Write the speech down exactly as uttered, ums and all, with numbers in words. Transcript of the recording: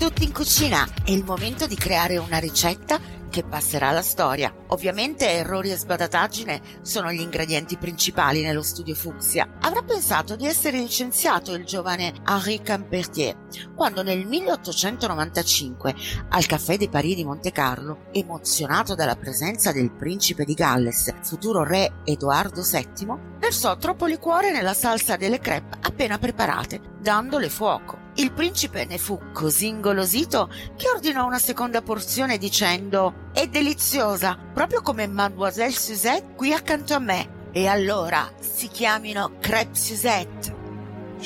Tutti in cucina, è il momento di creare una ricetta che passerà alla storia. Ovviamente errori e sbadataggine sono gli ingredienti principali nello studio Fuchsia. Avrà pensato di essere licenziato il giovane Henri Campertier quando nel milleottocentonovantacinque al Café de Paris di Montecarlo, emozionato dalla presenza del principe di Galles, futuro re Edoardo settimo, versò troppo liquore nella salsa delle crêpe appena preparate, dandole fuoco. Il principe ne fu così ingolosito che ordinò una seconda porzione dicendo: «È deliziosa, proprio come Mademoiselle Suzette qui accanto a me, e allora si chiamino crêpe Suzette».